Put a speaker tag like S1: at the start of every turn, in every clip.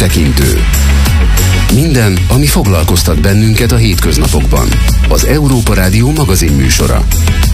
S1: Kitekintő. Minden, ami foglalkoztat bennünket a hétköznapokban. Az Európa Rádió magazinműsora.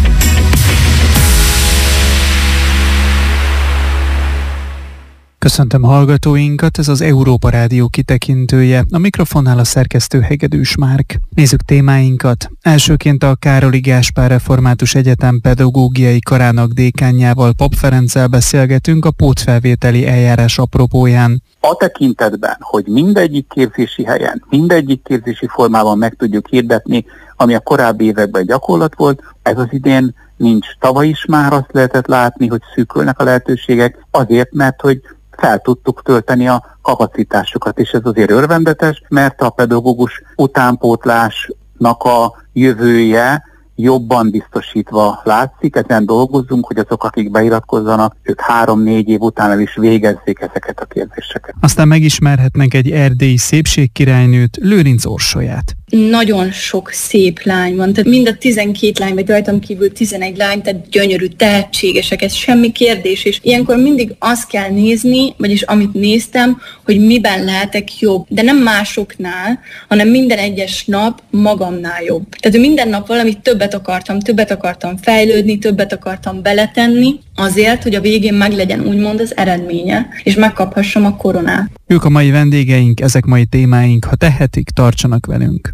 S2: Köszöntöm hallgatóinkat, ez az Európa Rádió kitekintője, a mikrofonnál a szerkesztő Hegedűs Márk. Nézzük témáinkat. Elsőként a Károli Gáspár Református Egyetem pedagógiai karának dékánjával, Pap Ferenccel beszélgetünk a pótfelvételi eljárás apropóján.
S3: A tekintetben, hogy mindegyik képzési helyen, mindegyik képzési formában meg tudjuk hirdetni, ami a korábbi években gyakorlat volt, ez az idén nincs. Tavaly is már azt lehetett látni, hogy szűkülnek a lehetőségek, azért, mert hogy fel tudtuk tölteni a kapacitásokat, és ez azért örvendetes, mert a pedagógus utánpótlásnak a jövője jobban biztosítva látszik, ezen dolgozzunk, hogy azok, akik beiratkozzanak, ők 3-4 év után el is végezzék ezeket a képzéseket.
S2: Aztán megismerhetnek egy erdélyi szépségkirálynőt, Lőrinc Orsolyát.
S4: Nagyon sok szép lány van, tehát mind a 12 lány, vagy rajtam kívül 11 lány, tehát gyönyörű, tehetségesek, ez semmi kérdés, és ilyenkor mindig azt kell nézni, vagyis amit néztem, hogy miben lehetek jobb, de nem másoknál, hanem minden egyes nap magamnál jobb. Tehát minden nap valamit többet akartam fejlődni, többet akartam beletenni, azért, hogy a végén meglegyen úgymond az eredménye, és megkaphassam a koronát.
S2: Ők a mai vendégeink, ezek mai témáink, ha tehetik, tartsanak velünk.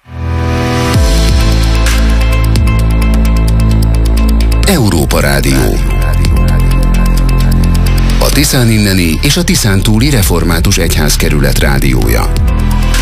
S1: Európa Rádió. A Tiszán inneni és a Tiszántúli Református Egyházkerület rádiója.